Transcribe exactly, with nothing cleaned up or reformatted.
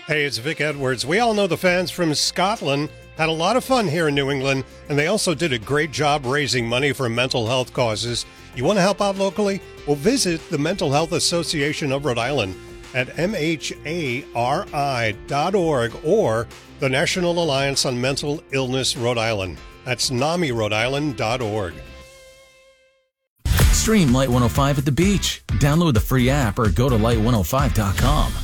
Hey, it's Vic Edwards. We all know the fans from Scotland had a lot of fun here in New England, and they also did a great job raising money for mental health causes. You want to help out locally? Well, visit the Mental Health Association of Rhode Island at M H A R I dot org or the National Alliance on Mental Illness Rhode Island. That's NAMI Rhode Island dot org. Stream Light one oh five at the beach. Download the free app or go to light one oh five dot com.